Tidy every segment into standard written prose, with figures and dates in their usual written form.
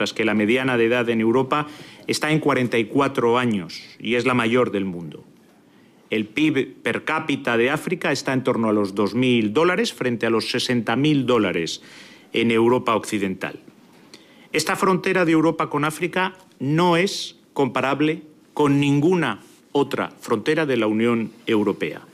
mientras que la mediana de edad en Europa está en 44 años y es la mayor del mundo. El PIB per cápita de África está en torno a los $2.000 frente a los $60.000 en Europa occidental. Esta frontera de Europa con África no es comparable con ninguna otra frontera de la Unión Europea.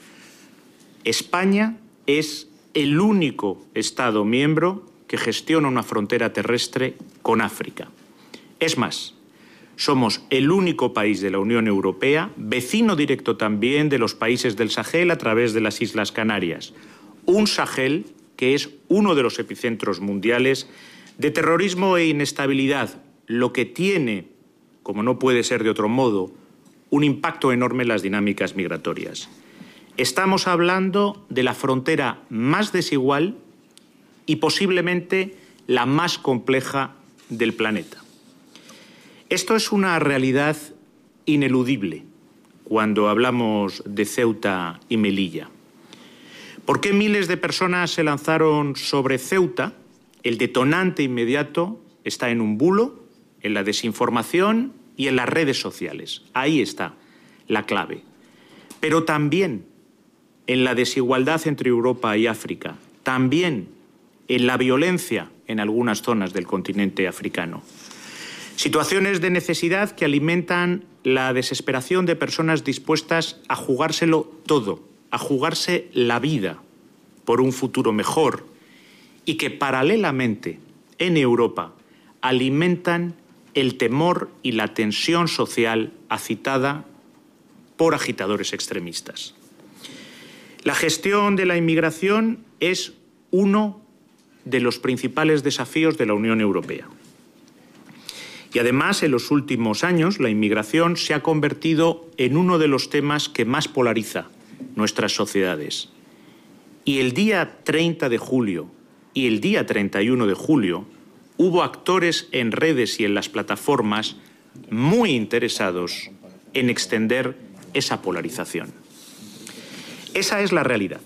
España es el único Estado miembro que gestiona una frontera terrestre con África. Es más, somos el único país de la Unión Europea, vecino directo también de los países del Sahel a través de las Islas Canarias. Un Sahel que es uno de los epicentros mundiales de terrorismo e inestabilidad, lo que tiene, como no puede ser de otro modo, un impacto enorme en las dinámicas migratorias. Estamos hablando de la frontera más desigual y posiblemente la más compleja del planeta. Esto es una realidad ineludible cuando hablamos de Ceuta y Melilla. ¿Por qué miles de personas se lanzaron sobre Ceuta? El detonante inmediato está en un bulo, en la desinformación y en las redes sociales. Ahí está la clave. Pero también en la desigualdad entre Europa y África, también en la violencia en algunas zonas del continente africano. Situaciones de necesidad que alimentan la desesperación de personas dispuestas a jugárselo todo, a jugarse la vida por un futuro mejor y que paralelamente en Europa alimentan el temor y la tensión social agitada por agitadores extremistas. La gestión de la inmigración es uno de los principales desafíos de la Unión Europea. Y además, en los últimos años, la inmigración se ha convertido en uno de los temas que más polariza nuestras sociedades. Y el día 30 de julio y el día 31 de julio hubo actores en redes y en las plataformas muy interesados en extender esa polarización. Esa es la realidad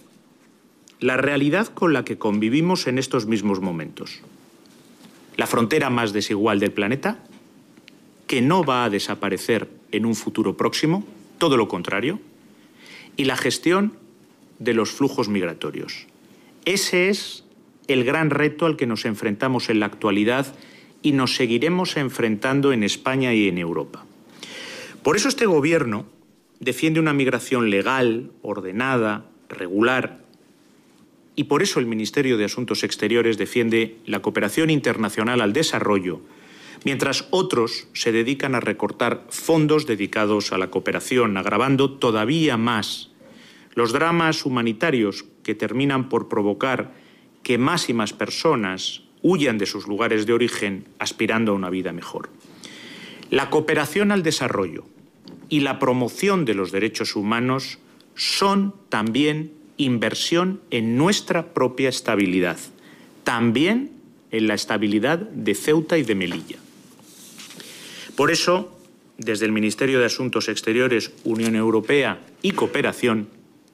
con la que convivimos en estos mismos momentos. La frontera más desigual del planeta, que no va a desaparecer en un futuro próximo, todo lo contrario, y la gestión de los flujos migratorios. Ese es el gran reto al que nos enfrentamos en la actualidad y nos seguiremos enfrentando en España y en Europa. Por eso este Gobierno defiende una migración legal, ordenada, regular, y por eso el Ministerio de Asuntos Exteriores defiende la cooperación internacional al desarrollo, mientras otros se dedican a recortar fondos dedicados a la cooperación, agravando todavía más los dramas humanitarios que terminan por provocar que más y más personas huyan de sus lugares de origen aspirando a una vida mejor. La cooperación al desarrollo y la promoción de los derechos humanos son también inversión en nuestra propia estabilidad, también en la estabilidad de Ceuta y de Melilla. Por eso, desde el Ministerio de Asuntos Exteriores, Unión Europea y Cooperación,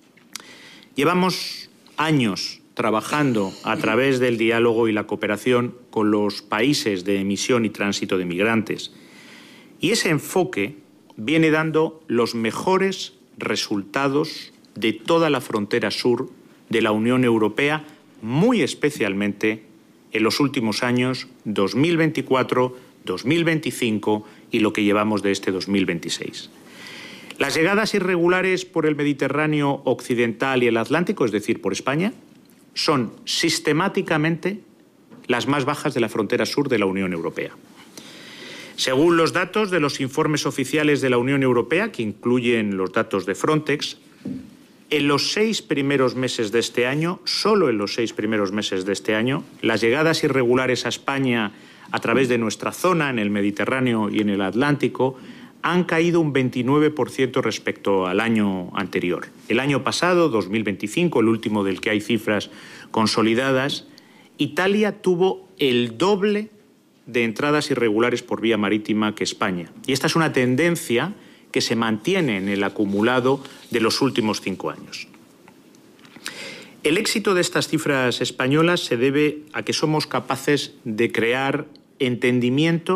llevamos años trabajando a través del diálogo y la cooperación con los países de emisión y tránsito de migrantes. Y ese enfoque viene dando los mejores resultados de toda la frontera sur de la Unión Europea, muy especialmente en los últimos años 2024, 2025 y lo que llevamos de este 2026. Las llegadas irregulares por el Mediterráneo occidental y el Atlántico, es decir, por España, son sistemáticamente las más bajas de la frontera sur de la Unión Europea. Según los datos de los informes oficiales de la Unión Europea, que incluyen los datos de Frontex, en los 6 primeros meses de este año, solo en los 6 primeros meses de este año, las llegadas irregulares a España a través de nuestra zona, en el Mediterráneo y en el Atlántico, han caído un 29% respecto al año anterior. El año pasado, 2025, el último del que hay cifras consolidadas, Italia tuvo el doble de entradas irregulares por vía marítima que España. Y esta es una tendencia que se mantiene en el acumulado de los últimos 5 años. El éxito de estas cifras españolas se debe a que somos capaces de crear entendimiento